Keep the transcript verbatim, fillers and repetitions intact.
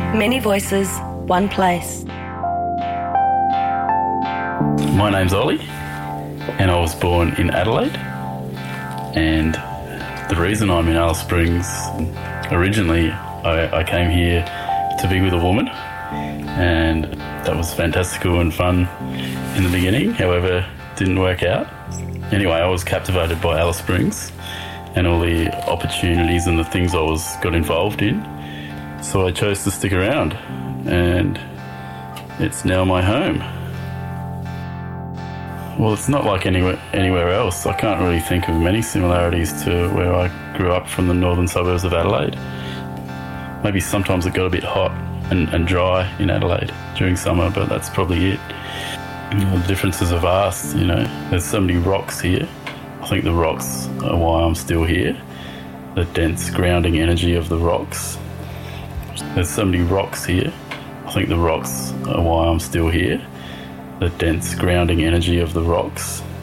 Many voices, one place. My name's Ollie, and I was born in Adelaide. And the reason I'm in Alice Springs, originally I, I came here to be with a woman, and that was fantastical and fun in the beginning. However, it didn't work out. Anyway, I was captivated by Alice Springs and all the opportunities and the things I was got involved in. So I chose to stick around, and it's now my home. Well, it's not like anywhere anywhere else. I can't really think of many similarities to where I grew up from the northern suburbs of Adelaide. Maybe sometimes it got a bit hot and, and dry in Adelaide during summer, but that's probably it. You know, the differences are vast, you know. There's so many rocks here. I think the rocks are why I'm still here. The dense grounding energy of the rocks. There's so many rocks here. I think the rocks are why I'm still here. The dense grounding energy of the rocks.